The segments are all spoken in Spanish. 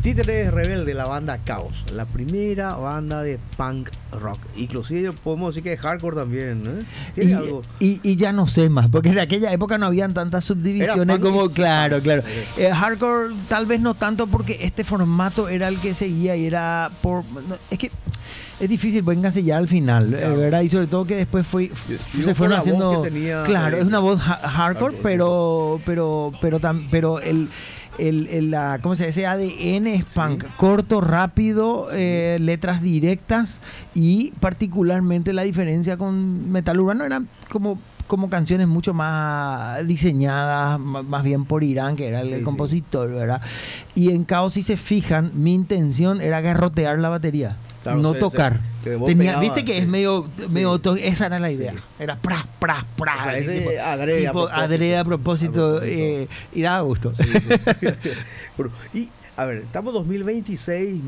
Títeres Rebelde, la banda Caos, la primera banda de punk rock. Inclusive podemos decir que hardcore también, ¿no? ¿Tiene algo? Y ya no sé más, porque en aquella época no habían tantas subdivisiones como... Claro. Hardcore tal vez no tanto porque este formato era el que seguía y era por... Es que es difícil pues encasillar al final, claro. ¿Verdad? Y sobre todo que después se fueron haciendo... Claro, es una voz hardcore, pero ¿cómo se dice? Ese ADN es punk, corto, rápido, letras directas, y particularmente la diferencia con Metal Urbano eran como canciones mucho más diseñadas, más bien por Irán, que era el compositor, ¿verdad? Y en Caos, si se fijan, mi intención era garrotear la batería. Claro, no tocar. Viste que es medio esa era la idea. Era pra. O sea, ese adrede a propósito, y daba gusto. Bueno, y a ver, estamos 2026,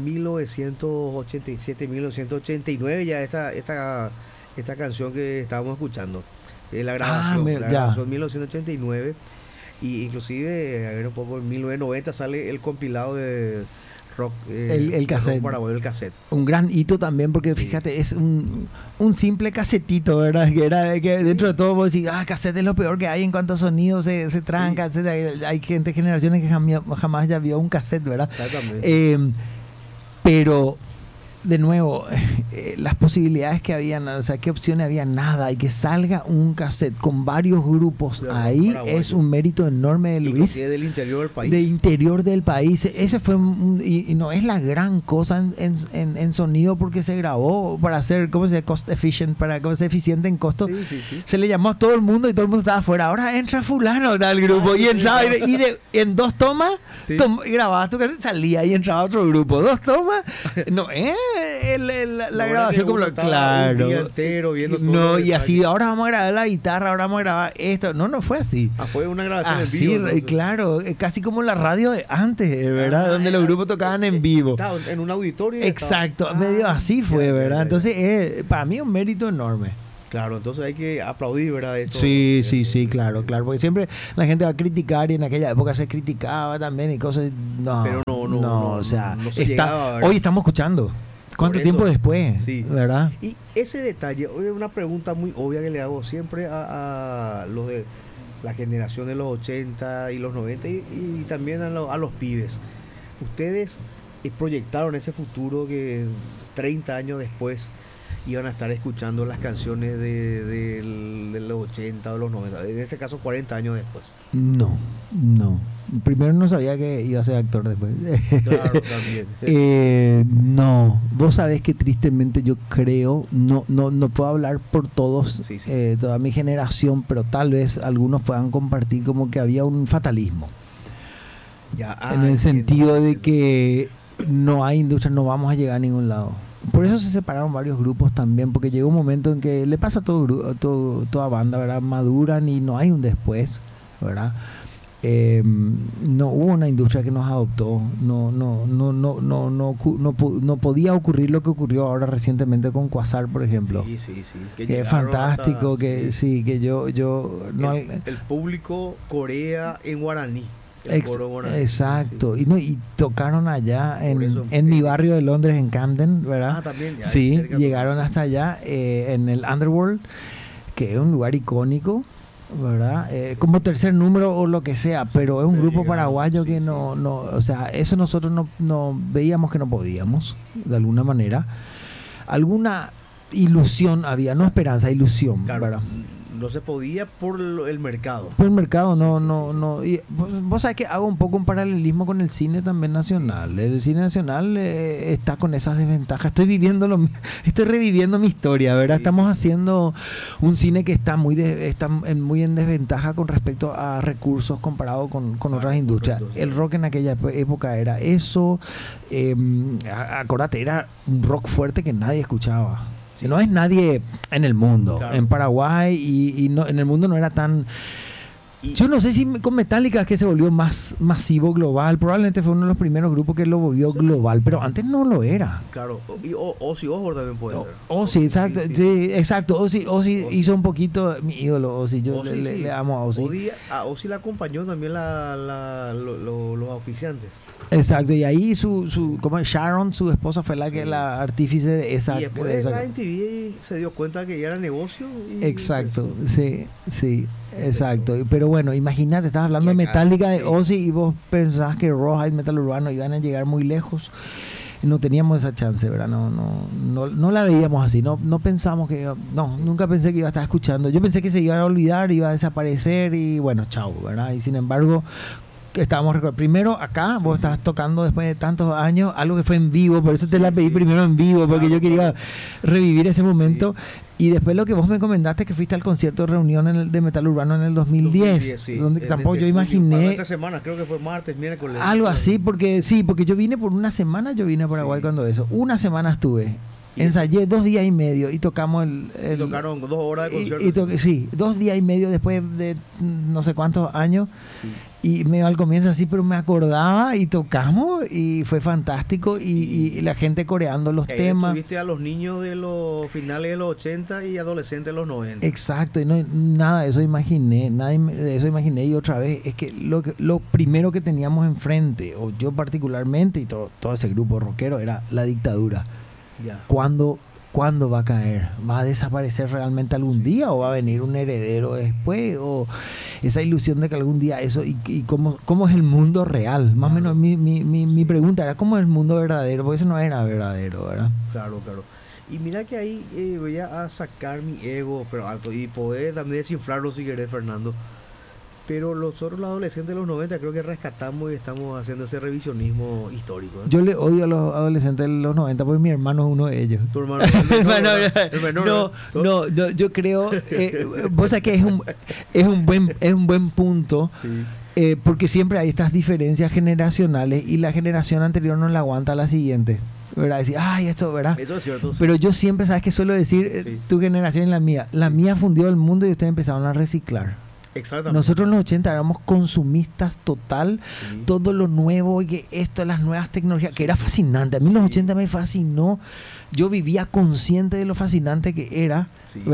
1987, 1989, ya esta canción que estábamos escuchando. La grabación 1989, y inclusive, a ver, un poco en 1990 sale el compilado de rock, el cassette. Rock paraguayo, el cassette. Un gran hito también, porque fíjate, es un simple casetito, ¿verdad? Que dentro de todo vos decís, cassette es lo peor que hay en cuanto a sonido, se tranca, etc. Hay gente, generaciones que jamás ya vio un cassette, ¿verdad? Exactamente. Pero de nuevo, las posibilidades que habían, o sea, qué opciones había, nada, y que salga un cassette con varios grupos ahí paraguayo. Es un mérito enorme de Luis. Y del interior del país. Del interior del país. Ese fue y no es la gran cosa en sonido, porque se grabó para hacer, ¿cómo se dice? Cost efficient, para que sea eficiente en costo. Sí. Se le llamó a todo el mundo y todo el mundo estaba afuera. Ahora entra fulano del grupo, y entraba en 2 tomas, grababas tu cassette, salía y entraba otro grupo. 2 tomas, no la grabación como claro, un día entero viendo todo. Y así, ahora vamos a grabar la guitarra, ahora vamos a grabar esto. No fue así. Fue una grabación así, en vivo. Claro, casi como la radio de antes, ¿verdad? Donde los grupos tocaban en vivo. En un auditorio. Exacto, medio así fue, ¿verdad? Entonces, para mí un mérito enorme. Claro, entonces hay que aplaudir, ¿verdad? Esto, sí, claro, porque siempre la gente va a criticar, y en aquella época se criticaba también y cosas. Pero no, o sea, no se llegaba, hoy estamos escuchando. ¿Cuánto tiempo después? Sí. ¿Verdad? Y ese detalle, hoy es una pregunta muy obvia que le hago siempre a los de la generación de los 80 y los 90, y también a los pibes. Ustedes proyectaron ese futuro que 30 años después iban a estar escuchando las canciones de los 80 o los 90, en este caso 40 años después. No. Primero no sabía que iba a ser actor después. Claro, también. No, vos sabés que tristemente yo creo, no puedo hablar por todos, toda mi generación, pero tal vez algunos puedan compartir como que había un fatalismo. En el sentido de que no hay industria, no vamos a llegar a ningún lado. Por eso se separaron varios grupos también, porque llegó un momento en que le pasa a toda banda, ¿verdad? Maduran y no hay un después, ¿verdad? No hubo una industria que nos adoptó, no podía ocurrir lo que ocurrió ahora recientemente con Quasar, por ejemplo. Sí. Que es fantástico, que yo el público corea en guaraní. Exacto, y tocaron allá en mi barrio de Londres, en Camden, ¿verdad? También. Sí, llegaron hasta allá, en el Underworld, que es un lugar icónico, ¿verdad? Como tercer número o lo que sea, pero es un grupo paraguayo que no, o sea, eso nosotros no veíamos que no podíamos, de alguna manera. Alguna ilusión había, no esperanza, ilusión, claro. ¿verdad? No se podía por el mercado. Por el mercado, no. Y vos sabés que hago un poco un paralelismo con el cine también nacional. El cine nacional está con esas desventajas. Estoy reviviendo mi historia, ¿verdad? Estamos haciendo un cine que está muy en desventaja con respecto a recursos comparado con otras industrias. El rock en aquella época era eso. Acordate, era un rock fuerte que nadie escuchaba. No es nadie en el mundo, claro. En Paraguay y no, en el mundo no era tan Yo no sé si con Metallica es que se volvió más masivo, global. Probablemente fue uno de los primeros grupos que lo volvió global, pero antes no lo era. Claro, y Ozzy Osbourne también puede ser. Ozzy, exacto, sí, exacto. Ozzy hizo un poquito mi ídolo, Ozzy. Yo Ozzy, le amo a Ozzy. A Ozzy la acompañó también los auspiciantes. Exacto, y ahí como Sharon, su esposa, fue la artífice de esa. Y después la MTV se dio cuenta que ya era negocio. Exacto, sí. Exacto, pero bueno, imagínate, estás hablando de Metallica, de Ozzy, y vos pensás que Rawhide Metal Urbano iban a llegar muy lejos. No teníamos esa chance, ¿verdad? No la veíamos así, no pensamos que nunca pensé que iba a estar escuchando. Yo pensé que se iban a olvidar, iba a desaparecer y bueno, chao, ¿verdad? Y sin embargo, estábamos primero acá, vos estabas tocando después de tantos años algo que fue en vivo, por eso te la pedí primero en vivo, porque yo quería revivir ese momento. Y después lo que vos me comentaste, que fuiste al concierto de reunión de Metal Urbano en el 2010, donde tampoco yo imaginé... 3 semanas, creo que fue martes, miércoles. Algo así, porque yo vine por una semana, yo vine a Paraguay cuando eso. Una semana estuve. Ensayé 2 días y medio y tocamos tocaron 2 horas de concierto. 2 días y medio después de no sé cuántos años. Sí. Y medio al comienzo así, pero me acordaba y tocamos y fue fantástico y la gente coreando los temas. Tuviste a los niños de los finales de los 80 y adolescentes de los 90. Exacto, y nada de eso imaginé, y otra vez es que lo primero que teníamos enfrente, o yo particularmente y todo ese grupo rockero, era la dictadura. Ya. ¿Cuándo va a caer? ¿Va a desaparecer realmente algún día o va a venir un heredero después? O esa ilusión de que algún día eso, y cómo es el mundo real. Más o menos mi pregunta era, ¿cómo es el mundo verdadero? Porque eso no era verdadero, ¿verdad? Claro. Y mira que ahí voy a sacar mi ego, pero alto, y poder también desinflarlo si querés, Fernando. Pero nosotros los adolescentes de los 90 creo que rescatamos y estamos haciendo ese revisionismo histórico. Yo le odio a los adolescentes de los 90 porque mi hermano es uno de ellos. ¿Tu hermano? El menor. No, yo creo, vos sabés que es un buen punto. Sí. Porque siempre hay estas diferencias generacionales y la generación anterior no la aguanta a la siguiente, ¿verdad? Decir, esto, ¿verdad? Eso es cierto. Pero yo siempre, ¿sabes qué suelo decir? Tu generación y la mía. La mía fundió el mundo y ustedes empezaron a reciclar. Exactamente. Nosotros en los 80 éramos consumistas total, todo lo nuevo, y que esto, las nuevas tecnologías, que era fascinante. A mí en los 80 me fascinó. Yo vivía consciente de lo fascinante que era.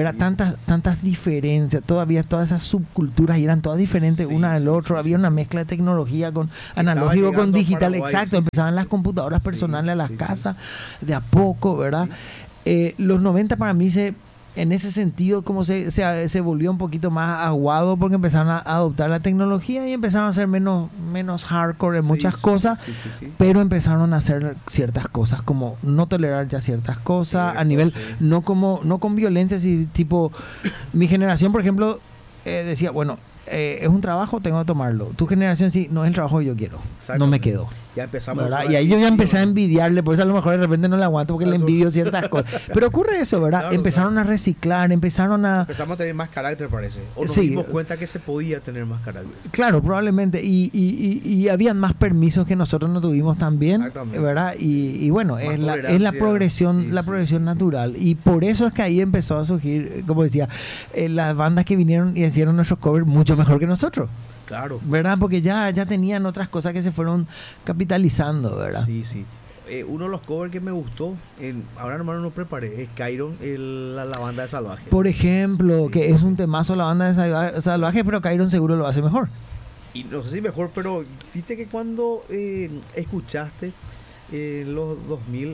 Tantas diferencias, todavía todas esas subculturas y eran todas diferentes una del otro. Había una mezcla de tecnología con analógico, con digital. Exacto, empezaban las computadoras personales a las casas de a poco, ¿verdad? Los 90 para mí en ese sentido como se volvió un poquito más aguado porque empezaron a adoptar la tecnología y empezaron a ser menos hardcore en muchas cosas, pero empezaron a hacer ciertas cosas como no tolerar ya ciertas cosas a nivel, no con violencia, tipo mi generación por ejemplo decía, bueno, es un trabajo, tengo que tomarlo. Tu generación sí, no es el trabajo que yo quiero, no me quedo. Ya empezamos. Y ahí yo ya empecé a envidiarle, por eso a lo mejor de repente no le aguanto porque le envidio ciertas cosas. Pero ocurre eso, ¿verdad? Claro, empezaron a reciclar, empezamos a tener más carácter, parece. O nos dimos cuenta que se podía tener más carácter. Claro, probablemente. Y habían más permisos que nosotros no tuvimos también, ¿verdad? Y bueno, es la progresión, progresión natural. Y por eso es que ahí empezó a surgir, como decía, las bandas que vinieron y hicieron nuestros covers mucho mejor que nosotros. Claro. ¿Verdad? Porque ya tenían otras cosas que se fueron capitalizando, ¿verdad? Sí. Uno de los covers que me gustó, ahora hermano no preparé, es Kyron, la banda de Salvajes. Por ejemplo, que es un temazo la banda de Salvajes, pero Kyron seguro lo hace mejor. Y no sé si mejor, pero viste que cuando escuchaste los 2000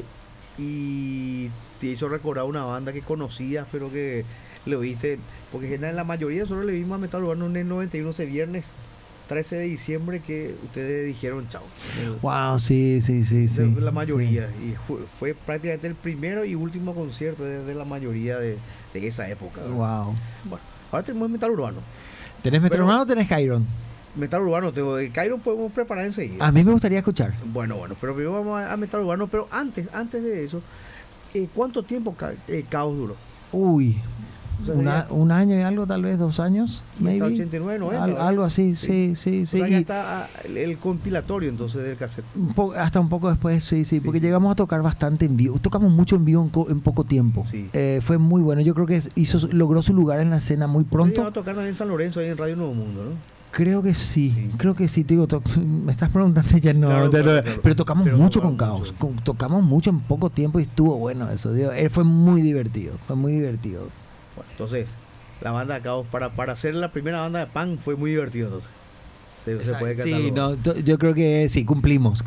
y te hizo recordar una banda que conocías, pero que le oíste, porque en la mayoría nosotros le vimos a Metal Urbano en el 91 ese viernes 13 de diciembre que ustedes dijeron chao. Wow, sí. La mayoría. Y fue prácticamente el primero y último concierto de la mayoría de esa época. Wow. Bueno, ahora tenemos Metal Urbano. ¿Tenés Metal Urbano o tenés Kyron? Metal Urbano, de Kyron podemos preparar enseguida. A mí me gustaría escuchar. Bueno, pero primero vamos a Metal Urbano, pero antes de eso, ¿cuánto tiempo Caos duró? Uy, un año y algo, tal vez 2 años, maybe. 89, 90. Algo así, sí. O sea, ya está el compilatorio entonces del cassette. Hasta un poco después, sí, porque llegamos a tocar bastante en vivo. Tocamos mucho en vivo en poco tiempo. Sí. Fue muy bueno. Yo creo que logró su lugar en la escena muy pronto. Llegamos a tocar también en San Lorenzo, ahí en Radio Nuevo Mundo, ¿no? Creo que sí, te digo, me estás preguntando ya no, Claro. pero tocamos mucho con tocamos Caos, mucho. tocamos mucho en poco tiempo y estuvo bueno eso, digo, fue muy divertido. Bueno, entonces, la banda de Caos, para ser la primera banda de punk, fue muy divertido, entonces. Se puede Sí, catalogar. yo creo que sí, cumplimos.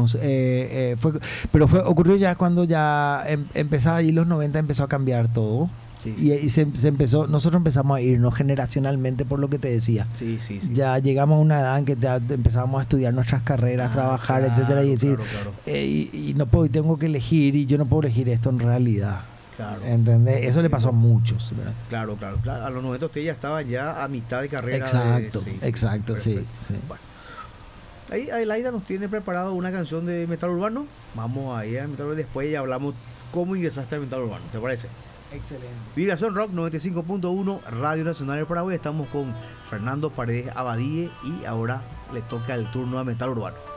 Ocurrió ya cuando ya empezaba allí los 90, empezó a cambiar todo. Sí. Y se empezó, nosotros empezamos a irnos generacionalmente por lo que te decía. Sí. Ya llegamos a una edad en que ya empezábamos a estudiar nuestras carreras, trabajar, claro, etcétera, y decir, claro. Y no puedo, tengo que elegir, y yo no puedo elegir esto en realidad. Claro. ¿Entendés? Eso le pasó a muchos, ¿verdad? Claro. A los 90 ustedes ya estaban ya a mitad de carrera. Exacto, sí. Bueno. Ahí Laira nos tiene preparado una canción de metal urbano. Vamos a ir al metal urbano. Después ya hablamos cómo ingresaste al metal urbano. ¿Te parece? Excelente. Vibración Rock 95.1, Radio Nacional del Paraguay. Estamos con Fernando Paredes Abadie y ahora le toca el turno a metal urbano.